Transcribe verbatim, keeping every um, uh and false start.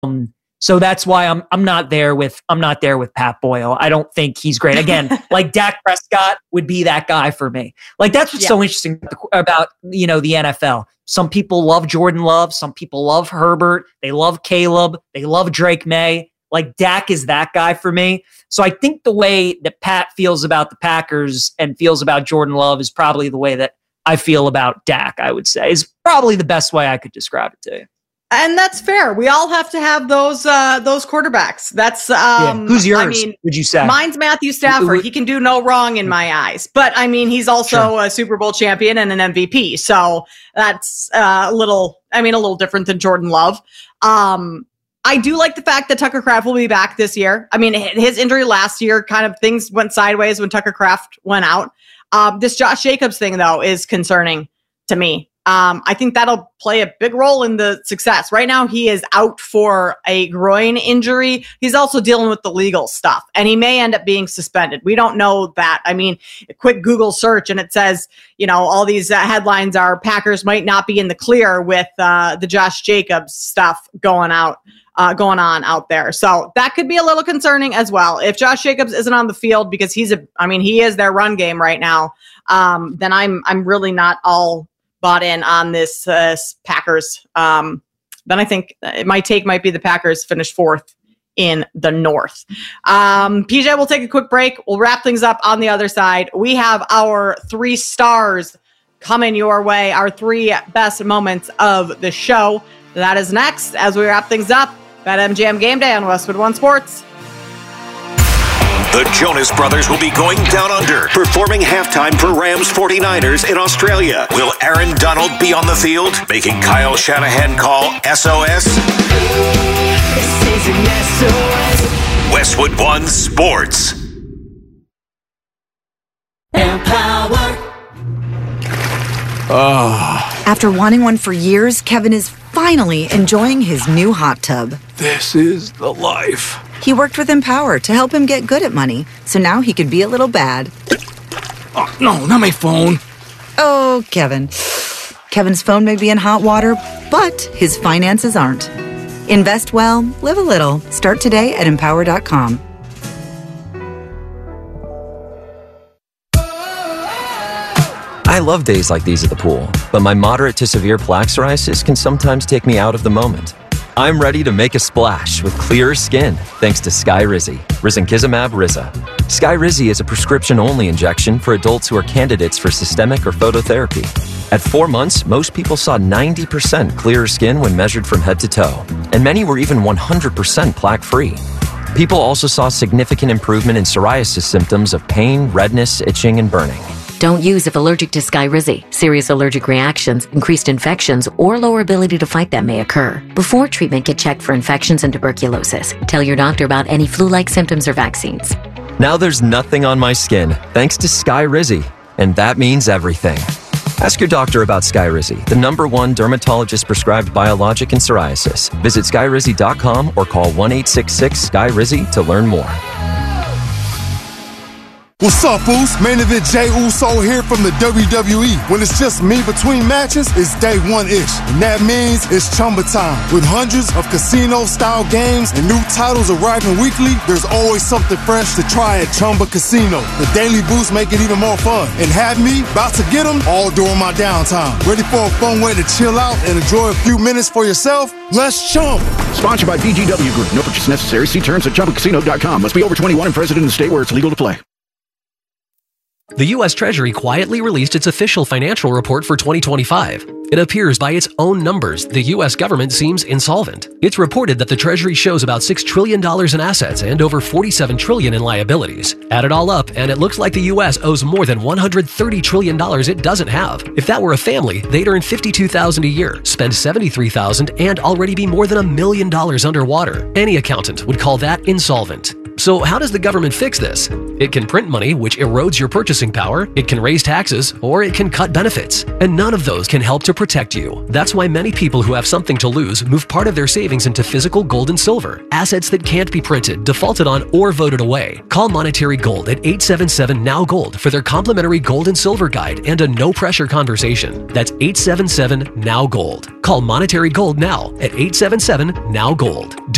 Um, so that's why I'm I'm not there with I'm not there with Pat Boyle. I don't think he's great. Again, like Dak Prescott would be that guy for me. Like that's what's yeah. so interesting about, you know, the N F L. Some people love Jordan Love. Some people love Herbert. They love Caleb. They love Drake May. Like Dak is that guy for me. So I think the way that Pat feels about the Packers and feels about Jordan Love is probably the way that I feel about Dak, I would say, is probably the best way I could describe it to you. And that's fair. We all have to have those uh, those quarterbacks. That's um, yeah. Who's yours? I mean, would you say? Mine's Matthew Stafford. He can do no wrong in my eyes. But I mean, he's also sure. a Super Bowl champion and an M V P. So that's uh, a little. I mean, a little different than Jordan Love. Um, I do like the fact that Tucker Kraft will be back this year. I mean, his injury last year, kind of things went sideways when Tucker Kraft went out. Um, this Josh Jacobs thing, though, is concerning to me. Um, I think that'll play a big role in the success. Right now, he is out for a groin injury. He's also dealing with the legal stuff, and he may end up being suspended. We don't know that. I mean, a quick Google search, and it says, you know, all these uh, headlines are Packers might not be in the clear with uh, the Josh Jacobs stuff going out. Uh, going on out there. So that could be a little concerning as well. If Josh Jacobs isn't on the field because he's a, I mean, he is their run game right now, um, then I'm, I'm really not all bought in on this uh, Packers. Um, then I think my take might be the Packers finish fourth in the North. Um, P J, we'll take a quick break. We'll wrap things up on the other side. We have our three stars coming your way, our three best moments of the show. That is next as we wrap things up. BetMGM Game Day on Westwood One Sports. The Jonas Brothers will be going down under, performing halftime for Rams forty-niners in Australia. Will Aaron Donald be on the field, making Kyle Shanahan call S O S? This is an S O S. Westwood One Sports. Empower. Oh. After wanting one for years, Kevin is finally enjoying his new hot tub. This is the life. He worked with Empower to help him get good at money, so now he could be a little bad. Oh, no, not my phone. Oh, Kevin. Kevin's phone may be in hot water, but his finances aren't. Invest well, live a little. Start today at empower dot com. I love days like these at the pool, but my moderate to severe plaque psoriasis can sometimes take me out of the moment. I'm ready to make a splash with clearer skin thanks to Skyrizi, risankizumab Riza. Skyrizi is a prescription-only injection for adults who are candidates for systemic or phototherapy. At four months, most people saw ninety percent clearer skin when measured from head to toe, and many were even one hundred percent plaque-free. People also saw significant improvement in psoriasis symptoms of pain, redness, itching, and burning. Don't use if allergic to Skyrizi. Serious allergic reactions, increased infections, or lower ability to fight them may occur. Before treatment, get checked for infections and tuberculosis. Tell your doctor about any flu-like symptoms or vaccines. Now there's nothing on my skin, thanks to Skyrizi, and that means everything. Ask your doctor about Skyrizi, the number one dermatologist-prescribed biologic in psoriasis. Visit skyrizi dot com or call one eight six six Sky Rizzi to learn more. What's up, Foos? Main event Jey Uso here from the W W E. When it's just me between matches, it's day one-ish. And that means it's Chumba time. With hundreds of casino-style games and new titles arriving weekly, there's always something fresh to try at Chumba Casino. The daily boosts make it even more fun. And have me about to get them all during my downtime. Ready for a fun way to chill out and enjoy a few minutes for yourself? Let's chump. Sponsored by B G W Group. No purchase necessary. See terms at chumba casino dot com. Must be over twenty-one and present in the state where it's legal to play. The U S Treasury quietly released its official financial report for twenty twenty-five. It appears by its own numbers, the U S government seems insolvent. It's reported that the Treasury shows about six trillion dollars in assets and over forty-seven trillion dollars in liabilities. Add it all up, and it looks like the U S owes more than one hundred thirty trillion dollars it doesn't have. If that were a family, they'd earn fifty-two thousand dollars a year, spend seventy-three thousand dollars, and already be more than a million dollars underwater. Any accountant would call that insolvent. So how does the government fix this? It can print money, which erodes your purchasing power, it can raise taxes, or it can cut benefits. And none of those can help to protect you. That's why many people who have something to lose move part of their savings into physical gold and silver, assets that can't be printed, defaulted on, or voted away. Call Monetary Gold at eight seven seven N O W Gold for their complimentary gold and silver guide and a no-pressure conversation. That's eight seven seven N O W Gold. Call Monetary Gold now at eight seven seven N O W Gold. Do